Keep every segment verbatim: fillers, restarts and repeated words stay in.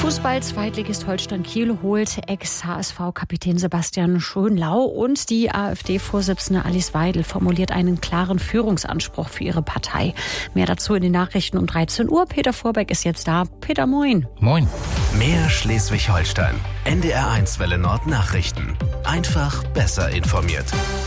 Fußball, Zweitligist Holstein Kiel holt Ex-H S V-Kapitän Sebastian Schonlau und die AfD-Vorsitzende Alice Weidel formuliert einen klaren Führungsanspruch für ihre Partei. Mehr dazu in den Nachrichten um dreizehn Uhr. Peter Vorbeck ist jetzt da. Peter, moin. Moin. Mehr Schleswig-Holstein. N D R eins Welle Nord Nachrichten. Einfach besser informiert.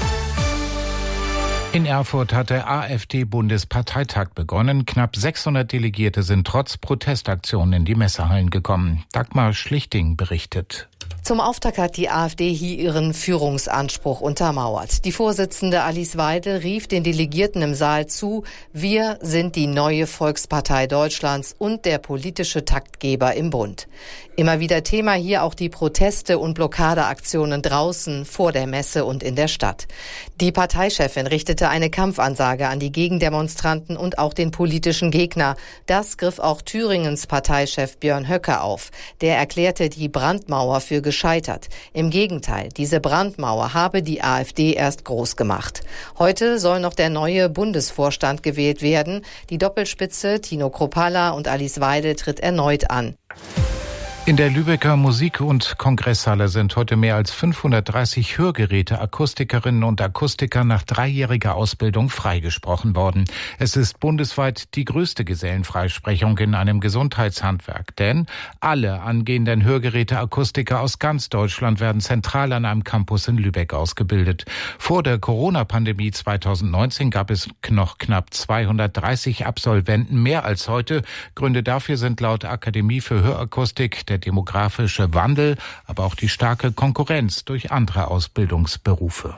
In Erfurt hat der AfD-Bundesparteitag begonnen. Knapp sechshundert Delegierte sind trotz Protestaktionen in die Messehallen gekommen. Dagmar Schlichting berichtet. Zum Auftakt hat die AfD hier ihren Führungsanspruch untermauert. Die Vorsitzende Alice Weidel rief den Delegierten im Saal zu: Wir sind die neue Volkspartei Deutschlands und der politische Taktgeber im Bund. Immer wieder Thema hier auch die Proteste und Blockadeaktionen draußen, vor der Messe und in der Stadt. Die Parteichefin richtete eine Kampfansage an die Gegendemonstranten und auch den politischen Gegner. Das griff auch Thüringens Parteichef Björn Höcke auf. Der erklärte die Brandmauer für gescheitert. Im Gegenteil, diese Brandmauer habe die AfD erst groß gemacht. Heute soll noch der neue Bundesvorstand gewählt werden. Die Doppelspitze Tino Kruppalla und Alice Weidel tritt erneut an. In der Lübecker Musik- und Kongresshalle sind heute mehr als fünfhundertdreißig Hörgeräte Akustikerinnen und Akustiker nach dreijähriger Ausbildung freigesprochen worden. Es ist bundesweit die größte Gesellenfreisprechung in einem Gesundheitshandwerk, denn alle angehenden Hörgeräte-Akustiker aus ganz Deutschland werden zentral an einem Campus in Lübeck ausgebildet. Vor der Corona-Pandemie zweitausendneunzehn gab es noch knapp zweihundertdreißig Absolventen, mehr als heute. Gründe dafür sind laut Akademie für Hörakustik der demografische Wandel, aber auch die starke Konkurrenz durch andere Ausbildungsberufe.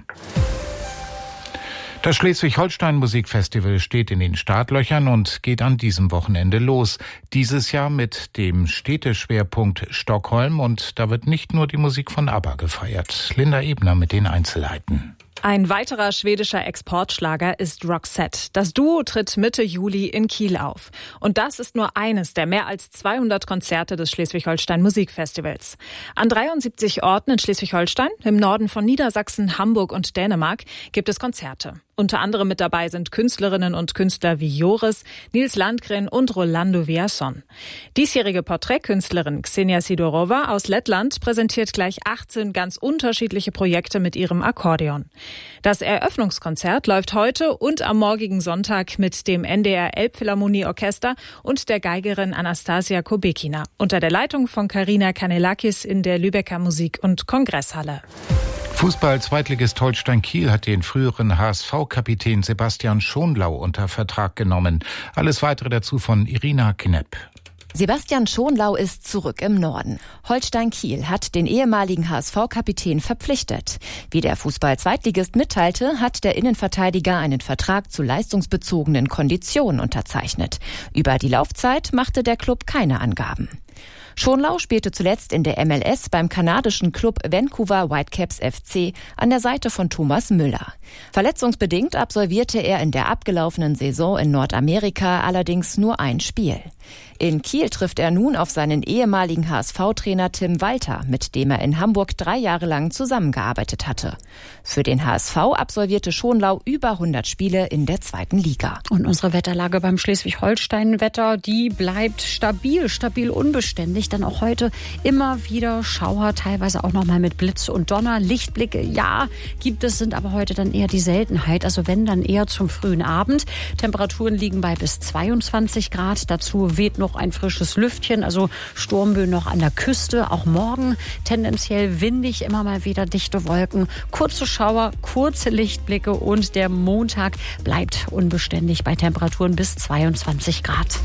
Das Schleswig-Holstein-Musikfestival steht in den Startlöchern und geht an diesem Wochenende los. Dieses Jahr mit dem Städteschwerpunkt Stockholm, und da wird nicht nur die Musik von ABBA gefeiert. Linda Ebner mit den Einzelheiten. Ein weiterer schwedischer Exportschlager ist Roxette. Das Duo tritt Mitte Juli in Kiel auf. Und das ist nur eines der mehr als zweihundert Konzerte des Schleswig-Holstein Musikfestivals. An dreiundsiebzig Orten in Schleswig-Holstein, im Norden von Niedersachsen, Hamburg und Dänemark, gibt es Konzerte. Unter anderem mit dabei sind Künstlerinnen und Künstler wie Joris, Nils Landgren und Rolando Villason. Diesjährige Porträtkünstlerin Xenia Sidorova aus Lettland präsentiert gleich achtzehn ganz unterschiedliche Projekte mit ihrem Akkordeon. Das Eröffnungskonzert läuft heute und am morgigen Sonntag mit dem N D R Elbphilharmonie-Orchester und der Geigerin Anastasia Kobekina unter der Leitung von Carina Kanelakis in der Lübecker Musik- und Kongresshalle. Fußball-Zweitligist Holstein Kiel hat den früheren H S V-Kapitän Sebastian Schonlau unter Vertrag genommen. Alles Weitere dazu von Irina Knepp. Sebastian Schonlau ist zurück im Norden. Holstein Kiel hat den ehemaligen H S V-Kapitän verpflichtet. Wie der Fußball-Zweitligist mitteilte, hat der Innenverteidiger einen Vertrag zu leistungsbezogenen Konditionen unterzeichnet. Über die Laufzeit machte der Klub keine Angaben. Schonlau spielte zuletzt in der M L S beim kanadischen Club Vancouver Whitecaps F C an der Seite von Thomas Müller. Verletzungsbedingt absolvierte er in der abgelaufenen Saison in Nordamerika allerdings nur ein Spiel. In Kiel trifft er nun auf seinen ehemaligen H S V-Trainer Tim Walter, mit dem er in Hamburg drei Jahre lang zusammengearbeitet hatte. Für den H S V absolvierte Schonlau über hundert Spiele in der zweiten Liga. Und unsere Wetterlage beim Schleswig-Holstein-Wetter, die bleibt stabil, stabil unbeständig. Dann auch heute immer wieder Schauer, teilweise auch noch mal mit Blitz und Donner. Lichtblicke, ja, gibt es, sind aber heute dann eher die Seltenheit. Also wenn, dann eher zum frühen Abend. Temperaturen liegen bei bis zweiundzwanzig Grad. Dazu weht noch ein frisches Lüftchen, also Sturmböen noch an der Küste. Auch morgen tendenziell windig, immer mal wieder dichte Wolken, kurze Schauer, kurze Lichtblicke und der Montag bleibt unbeständig bei Temperaturen bis zweiundzwanzig Grad.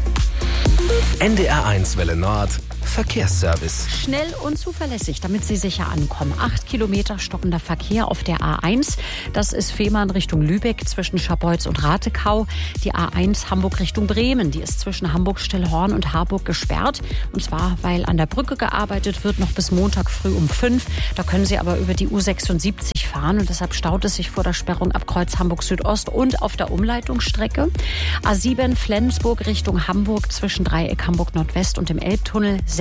N D R eins Welle Nord Verkehrsservice. Schnell und zuverlässig, damit Sie sicher ankommen. Acht Kilometer stockender Verkehr auf der A eins. Das ist Fehmarn Richtung Lübeck zwischen Scharbeutz und Ratekau. Die A eins Hamburg Richtung Bremen. Die ist zwischen Hamburg-Stillhorn und Harburg gesperrt. Und zwar, weil an der Brücke gearbeitet wird, noch bis Montag früh um fünf. Da können Sie aber über die U sechsundsiebzig fahren. Und deshalb staut es sich vor der Sperrung ab Kreuz Hamburg Südost und auf der Umleitungsstrecke. A sieben Flensburg Richtung Hamburg zwischen Dreieck Hamburg Nordwest und dem Elbtunnel. Sechs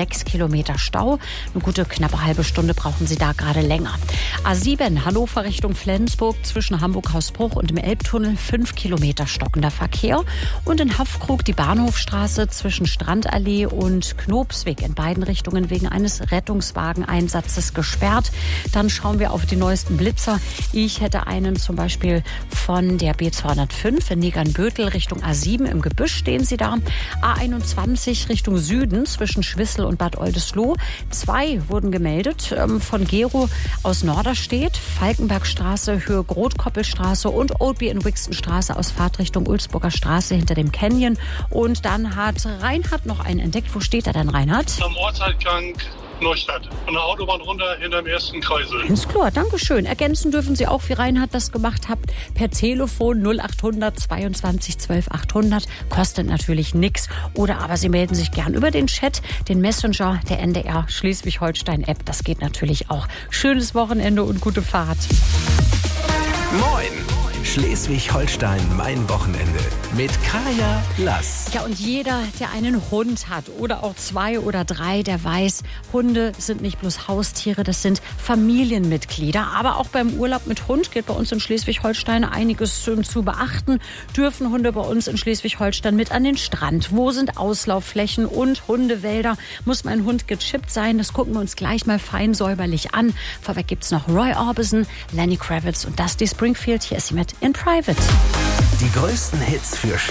sechs Kilometer Stau. Eine gute knappe halbe Stunde brauchen Sie da gerade länger. A sieben Hannover Richtung Flensburg zwischen Hamburg-Hausbruch und dem Elbtunnel fünf Kilometer stockender Verkehr. Und in Haffkrug die Bahnhofstraße zwischen Strandallee und Knopsweg in beiden Richtungen wegen eines Rettungswageneinsatzes gesperrt. Dann schauen wir auf die neuesten Blitzer. Ich hätte einen zum Beispiel von der B zweihundertfünf in Negernbötel Richtung A sieben. Im Gebüsch stehen Sie da. A einundzwanzig Richtung Süden zwischen Schwissel und Bad Oldesloe. Zwei wurden gemeldet von Gero aus Norderstedt, Falkenbergstraße, Höhe Grotkoppelstraße und Oldby in Wixtonstraße aus Fahrtrichtung Ulzburger Straße hinter dem Canyon. Und dann hat Reinhard noch einen entdeckt. Wo steht er denn, Reinhard? Am Ortseingang Neustadt. Von der Autobahn runter hinterm ersten Kreisel. Ganz klar, danke schön. Ergänzen dürfen Sie auch, wie Reinhard das gemacht hat, per Telefon null acht hundert zweiundzwanzig zwölf achthundert. Kostet natürlich nichts. Oder aber Sie melden sich gern über den Chat, den Messenger der N D R Schleswig-Holstein-App. Das geht natürlich auch. Schönes Wochenende und gute Fahrt. Moin! Schleswig-Holstein, mein Wochenende mit Kaya Lass. Ja, und jeder, der einen Hund hat oder auch zwei oder drei, der weiß, Hunde sind nicht bloß Haustiere, das sind Familienmitglieder. Aber auch beim Urlaub mit Hund geht bei uns in Schleswig-Holstein einiges zu beachten. Dürfen Hunde bei uns in Schleswig-Holstein mit an den Strand? Wo sind Auslaufflächen und Hundewälder? Muss mein Hund gechippt sein? Das gucken wir uns gleich mal fein säuberlich an. Vorweg gibt's noch Roy Orbison, Lenny Kravitz und Dusty Springfield. Hier ist sie mit In Private. Die größten Hits für